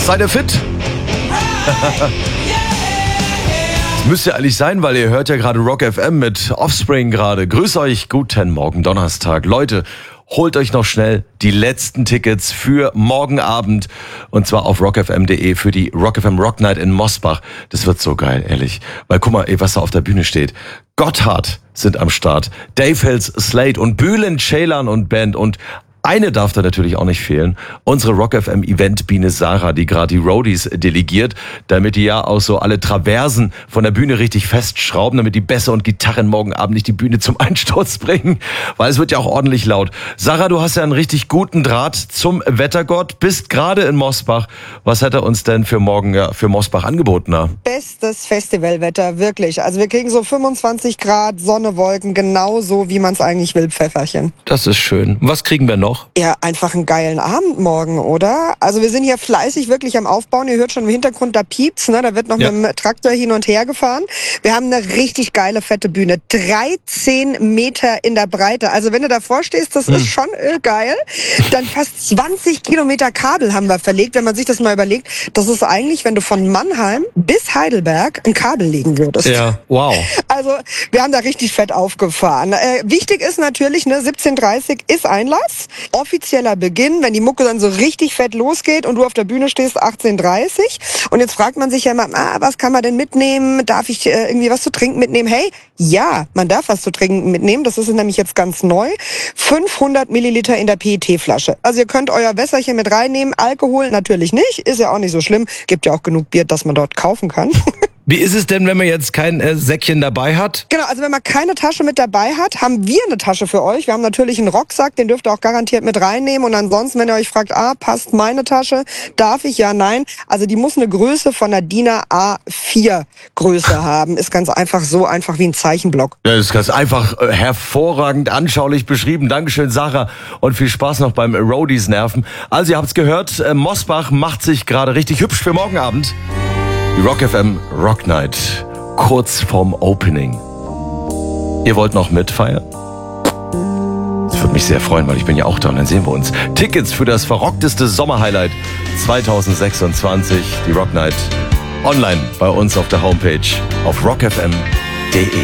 Seid ihr fit? Müsste ja eigentlich sein, weil ihr hört ja gerade Rock FM mit Offspring gerade. Grüß euch, guten Morgen, Donnerstag. Leute, holt euch noch schnell die letzten Tickets für morgen Abend. Und zwar auf rockfm.de für die Rock FM Rock Night in Mosbach. Das wird so geil, ehrlich. Weil guck mal, was da auf der Bühne steht. Gotthard sind am Start. Dave Hells, Slade und Bülent Ceylan und Band. Und eine darf da natürlich auch nicht fehlen. Unsere Rock FM Event-Biene Sarah, die gerade die Roadies delegiert, damit die ja auch so alle Traversen von der Bühne richtig festschrauben, damit die Bässe und Gitarren morgen Abend nicht die Bühne zum Einsturz bringen, weil es wird ja auch ordentlich laut. Sarah, du hast ja einen richtig guten Draht zum Wettergott, bist gerade in Mosbach. Was hat er uns denn für morgen für Mosbach angeboten? Na? Bestes Festivalwetter, wirklich. Also wir kriegen so 25 Grad, Sonne, Wolken, genauso wie man es eigentlich will, Pfefferchen. Das ist schön. Was kriegen wir noch? Ja, einfach einen geilen Abend morgen, oder? Also wir sind hier fleißig wirklich am Aufbauen. Ihr hört schon im Hintergrund, da piept's, ne? Da wird noch mit dem Traktor hin und her gefahren. Wir haben eine richtig geile, fette Bühne. 13 Meter in der Breite. Also wenn du davor stehst, das ist schon geil. Dann fast 20 Kilometer Kabel haben wir verlegt. Wenn man sich das mal überlegt, das ist eigentlich, wenn du von Mannheim bis Heidelberg ein Kabel legen würdest. Ja, wow. Also wir haben da richtig fett aufgefahren. Wichtig ist natürlich, ne, 17:30 ist Einlass. Offizieller Beginn, wenn die Mucke dann so richtig fett losgeht und du auf der Bühne stehst, 18:30. Und jetzt fragt man sich ja immer, was kann man denn mitnehmen? Darf ich irgendwie was zu trinken mitnehmen? Hey, ja, man darf was zu trinken mitnehmen. Das ist nämlich jetzt ganz neu. 500 Milliliter in der PET-Flasche. Also ihr könnt euer Wässerchen mit reinnehmen. Alkohol natürlich nicht. Ist ja auch nicht so schlimm. Gibt ja auch genug Bier, das man dort kaufen kann. Wie ist es denn, wenn man jetzt kein Säckchen dabei hat? Genau, also wenn man keine Tasche mit dabei hat, haben wir eine Tasche für euch. Wir haben natürlich einen Rucksack, den dürft ihr auch garantiert mit reinnehmen. Und ansonsten, wenn ihr euch fragt, passt meine Tasche, darf ich? Ja, nein. Also die muss eine Größe von einer DIN A4 Größe haben. Ist ganz einfach, so einfach wie ein Zeichenblock. Ja, das ist ganz einfach hervorragend anschaulich beschrieben. Dankeschön, Sarah. Und viel Spaß noch beim Roadies nerven. Also ihr habt's gehört, Mosbach macht sich gerade richtig hübsch für morgen Abend. Die Rock FM Rock Night, kurz vorm Opening. Ihr wollt noch mitfeiern? Das würde mich sehr freuen, weil ich bin ja auch da und dann sehen wir uns. Tickets für das verrockteste Sommerhighlight 2026, die Rock Night, online bei uns auf der Homepage auf rockfm.de.